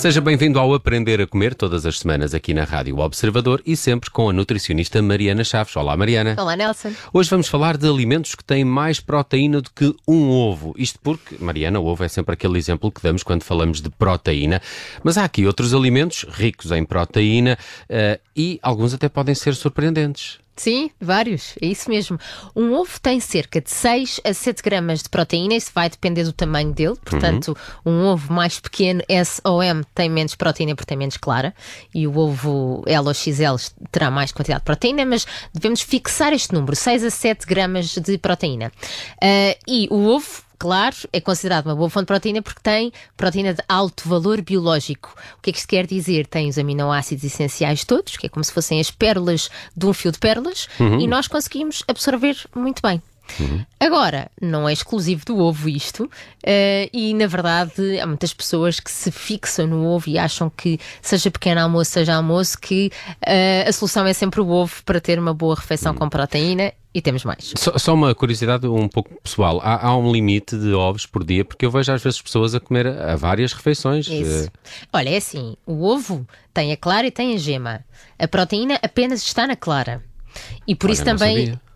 Seja bem-vindo ao Aprender a Comer, todas as semanas aqui na Rádio Observador e sempre com a nutricionista Mariana Chaves. Olá, Mariana. Olá, Nelson. Hoje vamos falar de alimentos que têm mais proteína do que um ovo. Isto porque, Mariana, o ovo é sempre aquele exemplo que damos quando falamos de proteína. Mas há aqui outros alimentos ricos em proteína e alguns até podem ser surpreendentes. Sim, vários, é isso mesmo. Um ovo tem cerca de 6 a 7 gramas de proteína, isso vai depender do tamanho dele, portanto, um ovo mais pequeno, S ou M, tem menos proteína porque tem menos clara, e o ovo L ou XL terá mais quantidade de proteína, mas devemos fixar este número, 6 a 7 gramas de proteína. E o ovo, claro, é considerado uma boa fonte de proteína porque tem proteína de alto valor biológico. O que é que isto quer dizer? Tem os aminoácidos essenciais todos, que é como se fossem as pérolas de um fio de pérolas, e nós conseguimos absorver muito bem. Agora, não é exclusivo do ovo isto, e na verdade há muitas pessoas que se fixam no ovo e acham que seja pequeno almoço, seja almoço, que a solução é sempre o ovo para ter uma boa refeição com proteína. E temos mais. Só uma curiosidade um pouco pessoal. Há um limite de ovos por dia? Porque eu vejo às vezes pessoas a comer a várias refeições. Isso. Olha, é assim, o ovo tem a clara e tem a gema. A proteína apenas está na clara. E por isso não também... sabia.